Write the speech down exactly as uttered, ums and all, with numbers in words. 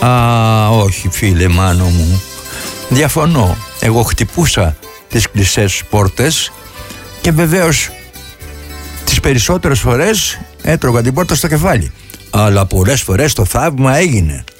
Α, όχι φίλε Μάνο μου, διαφωνώ. Εγώ χτυπούσα τις κλεισές πόρτες και βεβαίως τις περισσότερες φορές έτρωγα την πόρτα στο κεφάλι. Αλλά πολλές φορές το θαύμα έγινε.